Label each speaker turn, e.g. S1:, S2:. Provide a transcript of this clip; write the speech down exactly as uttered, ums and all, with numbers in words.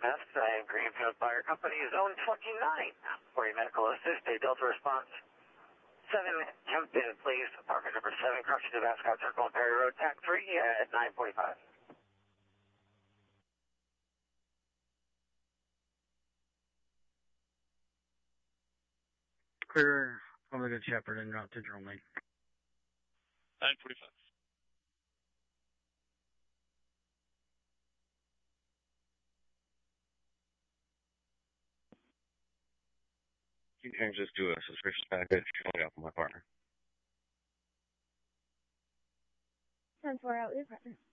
S1: M S, I am Greenfield Fire Company, Zone twenty-nine. For a medical assist, a Delta response. seven, jump in, please. Apartment number seven, crossing to Ascot Circle on Perry Road, T A C three at nine forty-five.
S2: Clear Omega Shepherd and route to drone lane.
S3: nine forty-five.
S4: You can just do a suspicious package only off of my partner.
S5: ten four out with your partner.